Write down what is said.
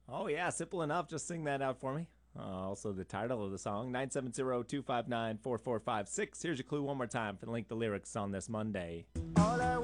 Oh, yeah, simple enough. Just sing that out for me. Also, the title of the song, 970-259-4456. Here's your clue one more time for the link to lyrics on this Monday.